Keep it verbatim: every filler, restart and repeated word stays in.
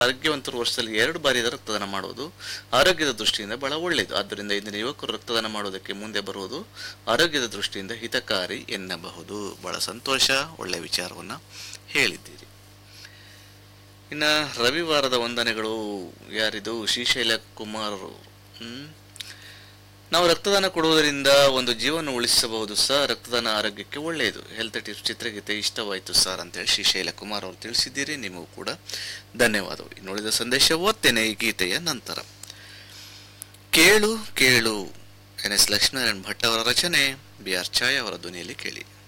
ಆರೋಗ್ಯವಂತರು ವರ್ಷದಲ್ಲಿ ಎರಡು ಬಾರಿ ರಕ್ತದಾನ ಮಾಡುವುದು ಆರೋಗ್ಯದ ದೃಷ್ಟಿಯಿಂದ ಬಹಳ ಒಳ್ಳೆಯದು. ಆದ್ದರಿಂದ ಇಂದಿನ ಯುವಕರು ರಕ್ತದಾನ ಮಾಡುವುದಕ್ಕೆ ಮುಂದೆ ಬರುವುದು ಆರೋಗ್ಯದ ದೃಷ್ಟಿಯಿಂದ ಹಿತಕಾರಿ ಎನ್ನಬಹುದು. ಬಹಳ ಸಂತೋಷ, ಒಳ್ಳೆಯ ವಿಚಾರವನ್ನು ಹೇಳಿದ್ದೀರಿ. ಇನ್ನು ರವಿವಾರದ ವಂದನೆಗಳು ಯಾರಿದು? ಶ್ರೀಶೈಲ ಕುಮಾರ್. ಹ್ಮ್ ನಾವು ರಕ್ತದಾನ ಕೊಡುವುದರಿಂದ ಒಂದು ಜೀವನ ಉಳಿಸಬಹುದು ಸರ್. ರಕ್ತದಾನ ಆರೋಗ್ಯಕ್ಕೆ ಒಳ್ಳೆಯದು. ಹೆಲ್ತ್ ಟಿಪ್ಸ್ ಚಿತ್ರಗೀತೆ ಇಷ್ಟವಾಯಿತು ಸರ್ ಅಂತೇಳಿ ಶ್ರೀಶೈಲ ಕುಮಾರ್ ಅವರು ತಿಳಿಸಿದ್ದೀರಿ. ನಿಮಗೂ ಕೂಡ ಧನ್ಯವಾದಗಳು. ಇನ್ನುಳಿದ ಸಂದೇಶ ಓದ್ತೇನೆ ಈ ಗೀತೆಯ ನಂತರ. ಕೇಳು ಕೇಳು ಎನ್ ಎಸ್ ಲಕ್ಷ್ಮೀನಾರಾಯಣ್ ಭಟ್ ಅವರ ರಚನೆ, ಬಿ ಆರ್ ಛಾಯಾ ಅವರ ಧ್ವನಿಯಲ್ಲಿ ಕೇಳಿ.